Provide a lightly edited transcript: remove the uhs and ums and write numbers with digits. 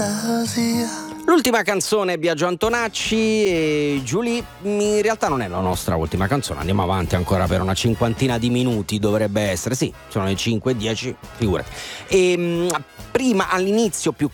L'ultima canzone Biagio Antonacci e Giulie, in realtà non è la nostra ultima canzone, andiamo avanti ancora per una cinquantina di minuti, dovrebbe essere, sì, sono le 5:10, figurati. E prima all'inizio più